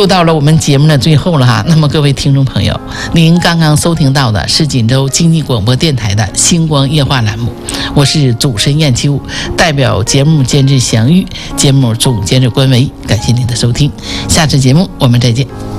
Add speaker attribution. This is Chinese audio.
Speaker 1: 又到了我们节目的最后了哈。那么各位听众朋友，您刚刚收听到的是锦州经济广播电台的星光夜话栏目，我是主持人燕秋，代表节目监制祥玉，节目总监制关维，感谢您的收听，下次节目我们再见。